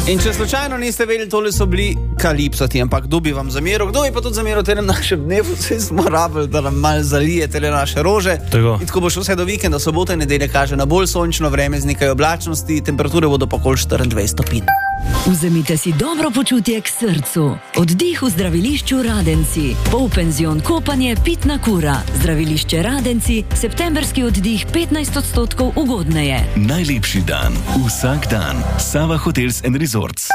In če slučajno niste vedeli, tole so bili Kalipsoti, ampak kdo bi vam zameril? Kdo je pa tudi zameril tele našem dnevu? Vse smo rabili, da nam malo zalije tele naše rože. Tako. In tako bo še vse do vikenda, sobota in nedelja kaže na bolj sončno vreme z nekaj oblačnosti, temperature bodo pa okoli 24 stopinj. Vzemite si dobro počutje k srcu. Oddih v zdravilišču Radenci. Polpenzion kopanje, pitna kura. Zdravilišče Radenci, septemberski oddih 15% ugodneje. Najlepši dan, vsak dan. Sava Hotels and Resorts.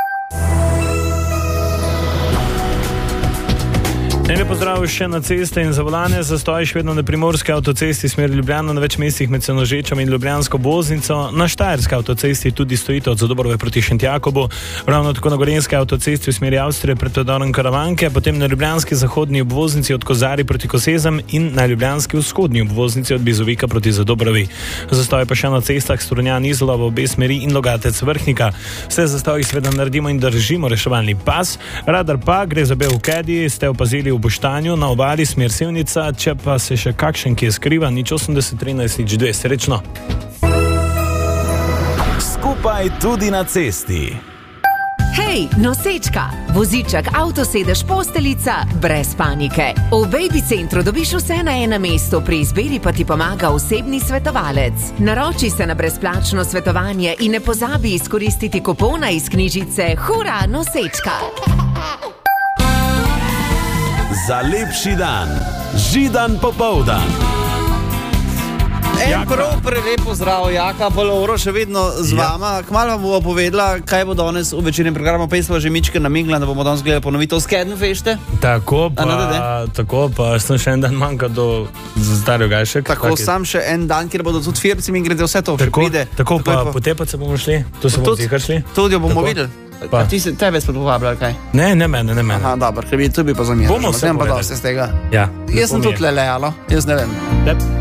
Lep pozdrav še na ceste in za volane. Zastoj še vedno na primorski avtocesti smer Ljubljana, na več mestih med Senožečom in Ljubljansko obvoznico. Na štajerski avtocesti tudi stojite od Zadobrove proti Šentjakobu, ravno tako na gorenjski avtocesti v smeri Avstrije pred predorom Karavanke, potem na ljubljanski zahodni obvoznici od Kozari proti Kosezam in na ljubljanski vzhodni obvoznici od Bizovika proti Zadobrovi. Zastoj pa še na cestah Strunjan Izola v obe smeri in Logatec Vrhnika. Vse zastoji seveda naredimo in držimo reševalni pas. Radar pa gre za bel kedi, ste opazili v Boštanju, na obali smer Sevnica, če pa se še kakšen, ki je skriva, 080 13 2. Srečno. Skupaj tudi na cesti. Hej, nosečka! Voziček, avtosedež, posteljica, brez panike. V Baby Centru dobiš vse na enem mestu, pri izbiri pa ti pomaga osebni svetovalec. Naroči se na brezplačno svetovanje in ne pozabi izkoristiti kupona iz knjižice Hura, nosečka! Za lepši dan, Židan popoldan. En prav prelep pozdrav, Jaka, pa Lovro še vedno z vama. Kmalu vam bo povedala, kaj bo danes v večernem programu, pa smo že mičke namigla, da bomo danes gledali ponovitev Skedenfešte. Tako pa sem še en dan manjka do Starega Gajšek. Tako, sam še en dan, kjer bodo tudi firci in grede vse to, še pride. Tako pa potepat se bomo šli, to se bomo zihar šli. Tudi jo bomo videli. Tebe spet povabljali, kaj? Ne, mene. Aha, dobro, to bi pa zamiral. Bomo se povedali. Pa dosti z tega. Ja. Jaz sem tudi lelejalo, jaz ne vem.